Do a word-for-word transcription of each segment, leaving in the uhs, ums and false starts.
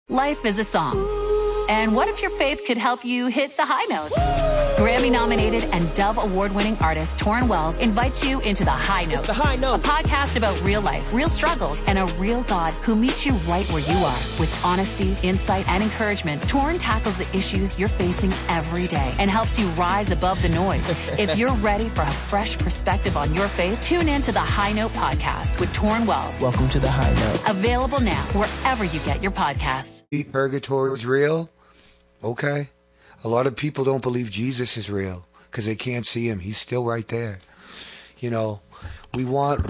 Life is a song. And what if your faith could help you hit the high notes? Grammy-nominated and Dove Award-winning artist Torrin Wells invites you into The High Note. It's The High Note. A podcast about real life, real struggles, and a real God who meets you right where you are. With honesty, insight, and encouragement, Torrin tackles the issues you're facing every day and helps you rise above the noise. If you're ready for a fresh perspective on your faith, tune in to The High Note podcast with Torrin Wells. Welcome to The High Note. Available now wherever you get your podcasts. Purgatory is real? Okay. A lot of people don't believe Jesus is real because they can't see him. He's still right there. You know, we want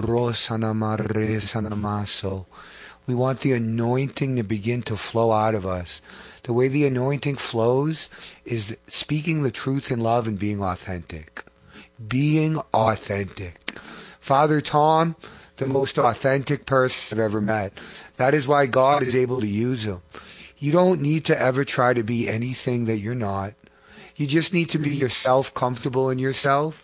Rosanamaresanamaso. We want the anointing to begin to flow out of us. The way the anointing flows is speaking the truth in love and being authentic. Being authentic. Father Tom, the most authentic person I've ever met. That is why God is able to use him. You don't need to ever try to be anything that you're not. You just need to be yourself, comfortable in yourself.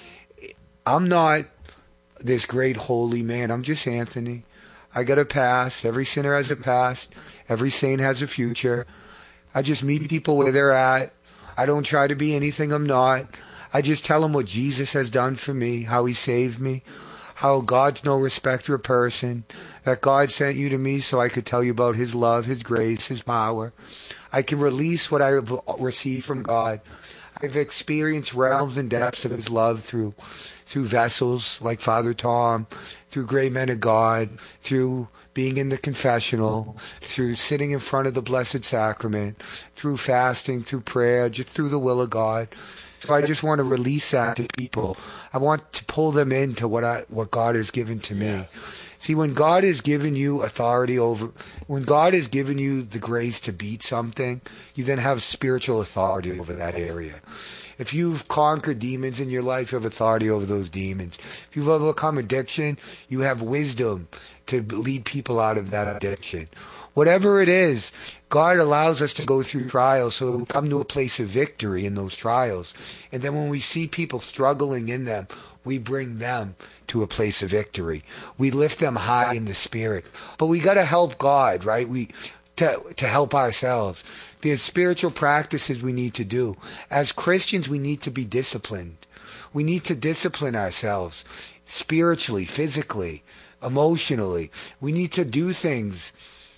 I'm not this great holy man. I'm just Anthony. I got a past. Every sinner has a past. Every saint has a future. I just meet people where they're at. I don't try to be anything I'm not. I just tell them what Jesus has done for me, how he saved me, how God's no respecter of person, that God sent you to me so I could tell you about his love, his grace, his power. I can release what I've received from God. I've experienced realms and depths of his love through through vessels like Father Tom, through great men of God, through being in the confessional, through sitting in front of the Blessed Sacrament, through fasting, through prayer, just through the will of God. So I just want to release that to people. I want to pull them into what I what God has given to me. Yes. See, when God has given you authority over, when God has given you the grace to beat something, you then have spiritual authority over that area. If you've conquered demons in your life, you have authority over those demons. If you've overcome addiction, you have wisdom to lead people out of that addiction. Whatever it is, God allows us to go through trials so we come to a place of victory in those trials. And then when we see people struggling in them, we bring them to a place of victory. We lift them high in the spirit. But we got to help God, right? We to to help ourselves. There's spiritual practices we need to do. As Christians, we need to be disciplined. We need to discipline ourselves spiritually, physically, emotionally. We need to do things.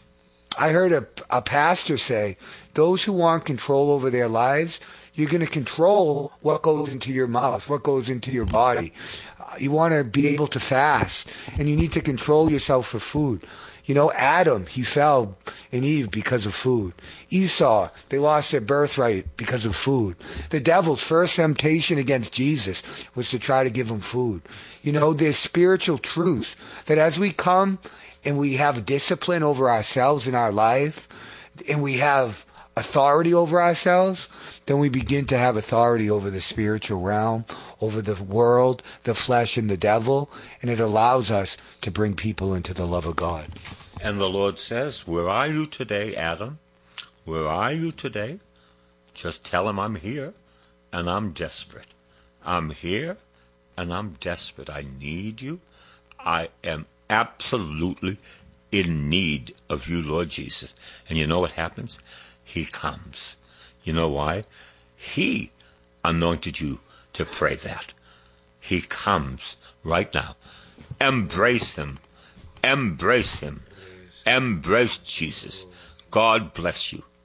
I heard a, a pastor say, those who want control over their lives, you're going to control what goes into your mouth, what goes into your body. Uh, you want to be able to fast, and you need to control yourself for food. You know, Adam, he fell, and Eve because of food. Esau, they lost their birthright because of food. The devil's first temptation against Jesus was to try to give him food. You know, there's spiritual truth that as we come and we have discipline over ourselves in our life, and we have authority over ourselves, then we begin to have authority over the spiritual realm, over the world, the flesh, and the devil, and it allows us to bring people into the love of God. And the Lord says, where are you today, Adam? Where are you today? Just tell him I'm here, and I'm desperate. I'm here, and I'm desperate. I need you. I am absolutely in need of you, Lord Jesus. And you know what happens? He comes. You know why? He anointed you to pray that. He comes right now. Embrace him. Embrace him. Embrace Jesus. God bless you.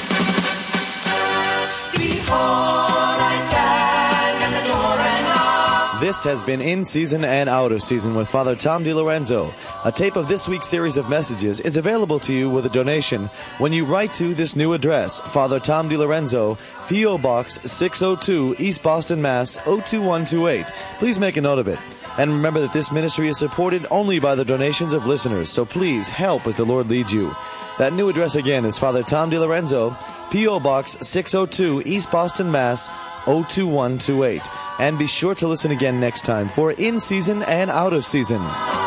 Behold, I stand at the door and knock. This has been In Season and Out of Season with Father Tom DiLorenzo. A tape of this week's series of messages is available to you with a donation when you write to this new address, Father Tom DiLorenzo, P O. Box six oh two, East Boston, Mass. oh two one two eight. Please make a note of it. And remember that this ministry is supported only by the donations of listeners, so please help as the Lord leads you. That new address again is Father Tom DiLorenzo, P O. Box six oh two, East Boston, Mass. oh two one two eight. And be sure to listen again next time for In Season and Out of Season.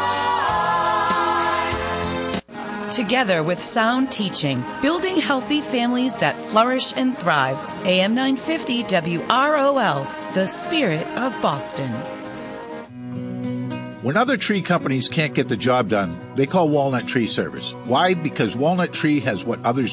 Together with sound teaching, building healthy families that flourish and thrive. A M nine fifty W R O L, the spirit of Boston. When other tree companies can't get the job done, they call Walnut Tree Service. Why? Because Walnut Tree has what others